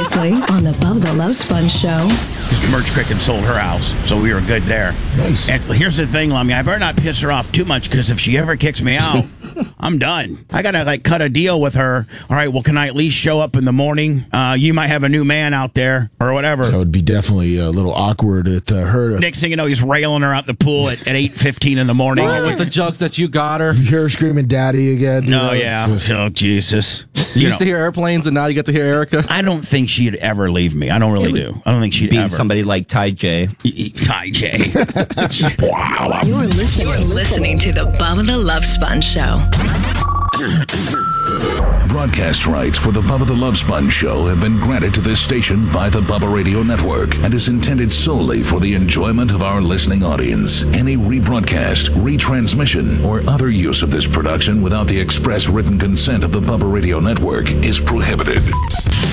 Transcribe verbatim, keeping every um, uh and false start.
Previously on the Bubba the Love Sponge Show. Merch Cricket sold her house, so we were good there. Nice. And here's the thing, Lummy. I better not piss her off too much, because if she ever kicks me out, I'm done. I gotta like cut a deal with her. All right, well, can I at least show up in the morning? Uh, you might have a new man out there, or whatever. That would be definitely a little awkward at uh, her. To- Next thing you know, he's railing her out the pool at, at eight fifteen in the morning. Oh, with the jokes that you got her. You hear her screaming "Daddy" again. No, you know, yeah. it's, uh, Oh, Jesus. You You used know, to hear airplanes, and now you get to hear Erica. I don't think she'd ever leave me. I don't really do. I don't think she'd Be ever. somebody like Ty J. Ty J. Wow. You're listening, You're listening to the Bubba the Love Sponge Show. Broadcast rights for the Bubba the Love Sponge Show have been granted to this station by the Bubba Radio Network and is intended solely for the enjoyment of our listening audience. Any rebroadcast, retransmission, or other use of this production without the express written consent of the Bubba Radio Network is prohibited.